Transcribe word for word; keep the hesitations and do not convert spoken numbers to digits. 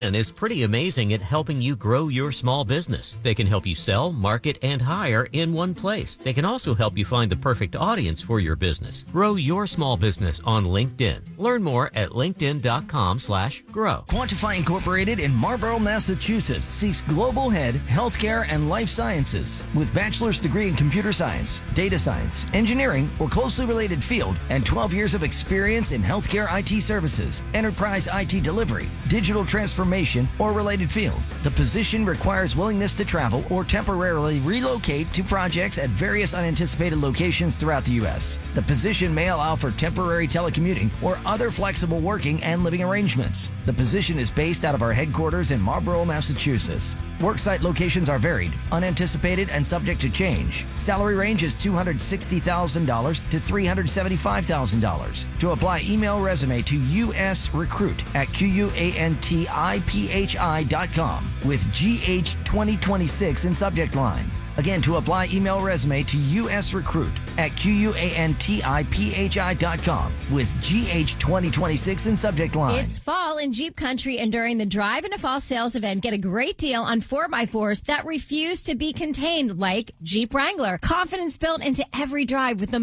is pretty amazing at helping you grow your small business. They can help you sell, market, and hire in one place. They can also help you find the perfect audience for your business. Grow your small business on LinkedIn. Learn more at linkedin.com slash grow. Quantify Incorporated in Marlborough, Massachusetts seeks global head, healthcare, and life sciences with bachelor's degree in computer science, data science, engineering, or closely related field, and twelve years of experience in healthcare I T services, enterprise I T delivery, digital transformation, or related field. The position requires willingness to travel or temporarily relocate to projects at various unanticipated locations throughout the U S. The position may allow for temporary telecommuting or other flexible working and living arrangements. The position is based out of our headquarters in Marlborough, Massachusetts. Worksite locations are varied, unanticipated, and subject to change. Salary range is two hundred sixty thousand dollars to three hundred seventy-five thousand dollars. To apply, email resume to usrecruit at quantiphi dot com with G H twenty twenty-six in subject line. Again, to apply, email resume to usrecruit at quantiphi dot com with G H twenty twenty-six in subject line. It's fall in Jeep Country, and during the Drive into Fall sales event, get a great deal on four by fours that refuse to be contained, like Jeep Wrangler. Confidence built into every drive with the